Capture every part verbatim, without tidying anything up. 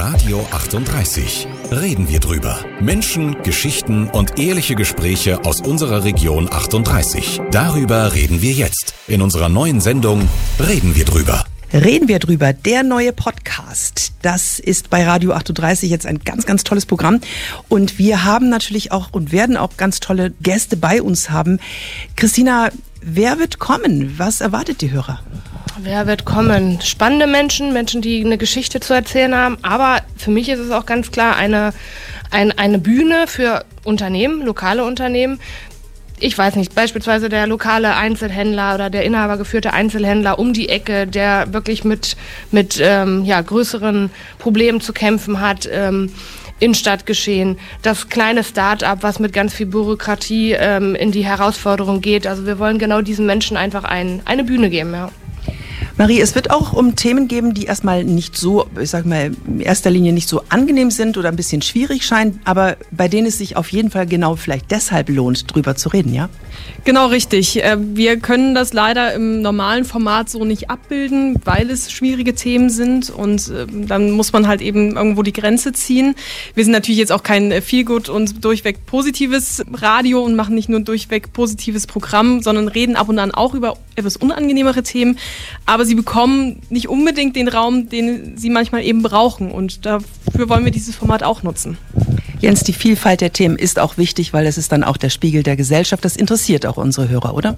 Radio achtunddreißig. Reden wir drüber. Menschen, Geschichten und ehrliche Gespräche aus unserer Region achtunddreißig. Darüber reden wir jetzt in unserer neuen Sendung Reden wir drüber. Reden wir drüber, der neue Podcast. Das ist bei Radio achtunddreißig jetzt ein ganz, ganz tolles Programm. Und wir haben natürlich auch und werden auch ganz tolle Gäste bei uns haben. Christina, wer wird kommen? Was erwartet die Hörer? Wer wird kommen? Spannende Menschen, Menschen, die eine Geschichte zu erzählen haben. Aber für mich ist es auch ganz klar eine, ein, eine Bühne für Unternehmen, lokale Unternehmen. Ich weiß nicht, beispielsweise der lokale Einzelhändler oder der inhabergeführte Einzelhändler um die Ecke, der wirklich mit, mit ähm, ja, größeren Problemen zu kämpfen hat, ähm, in Stadtgeschehen. Das kleine Start-up, was mit ganz viel Bürokratie ähm, in die Herausforderung geht. Also wir wollen genau diesen Menschen einfach ein, eine Bühne geben, ja. Marie, es wird auch um Themen geben, die erstmal nicht so, ich sag mal, in erster Linie nicht so angenehm sind oder ein bisschen schwierig scheinen, aber bei denen es sich auf jeden Fall genau vielleicht deshalb lohnt, drüber zu reden, ja? Genau, richtig. Wir können das leider im normalen Format so nicht abbilden, weil es schwierige Themen sind und dann muss man halt eben irgendwo die Grenze ziehen. Wir sind natürlich jetzt auch kein Feelgood und durchweg positives Radio und machen nicht nur durchweg positives Programm, sondern reden ab und an auch über etwas unangenehmere Themen, aber sie bekommen nicht unbedingt den Raum, den sie manchmal eben brauchen und dafür wollen wir dieses Format auch nutzen. Jens, die Vielfalt der Themen ist auch wichtig, weil es ist dann auch der Spiegel der Gesellschaft. Das interessiert auch unsere Hörer, oder?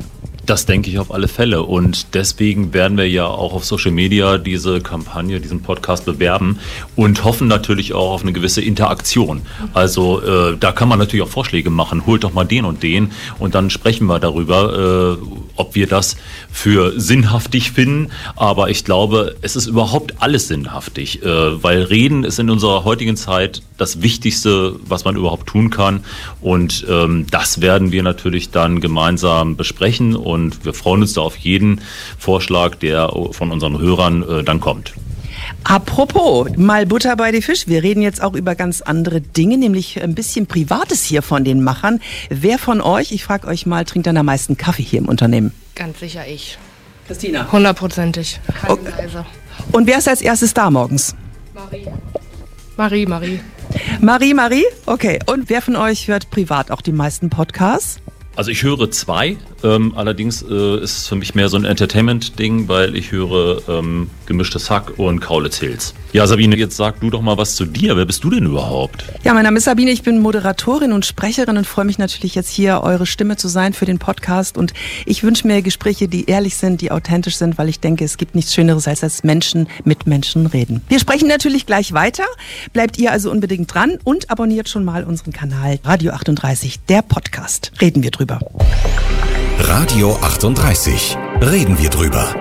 Das denke ich auf alle Fälle und deswegen werden wir ja auch auf Social Media diese Kampagne, diesen Podcast bewerben und hoffen natürlich auch auf eine gewisse Interaktion. Also äh, da kann man natürlich auch Vorschläge machen, holt doch mal den und den und dann sprechen wir darüber, äh, ob wir das für sinnhaftig finden. Aber ich glaube, es ist überhaupt alles sinnhaftig, äh, weil Reden ist in unserer heutigen Zeit das Wichtigste, was man überhaupt tun kann und ähm, das werden wir natürlich dann gemeinsam besprechen und Und wir freuen uns da auf jeden Vorschlag, der von unseren Hörern äh, dann kommt. Apropos, mal Butter bei die Fisch. Wir reden jetzt auch über ganz andere Dinge, nämlich ein bisschen Privates hier von den Machern. Wer von euch, ich frage euch mal, trinkt dann am meisten Kaffee hier im Unternehmen? Ganz sicher ich. Christina? Hundertprozentig. Okay. Und wer ist als erstes da morgens? Marie. Marie, Marie. Marie, Marie? Okay. Und wer von euch hört privat auch die meisten Podcasts? Also ich höre zwei, ähm, allerdings äh, ist es für mich mehr so ein Entertainment-Ding, weil ich höre ähm, Gemischtes Hack und Kaulitz Hills. Ja, Sabine, jetzt sag du doch mal was zu dir. Wer bist du denn überhaupt? Ja, mein Name ist Sabine, ich bin Moderatorin und Sprecherin und freue mich natürlich jetzt hier, eure Stimme zu sein für den Podcast. Und ich wünsche mir Gespräche, die ehrlich sind, die authentisch sind, weil ich denke, es gibt nichts Schöneres, als als Menschen mit Menschen reden. Wir sprechen natürlich gleich weiter. Bleibt ihr also unbedingt dran und abonniert schon mal unseren Kanal Radio achtunddreißig, der Podcast. Reden wir drüber. Radio achtunddreißig. Reden wir drüber.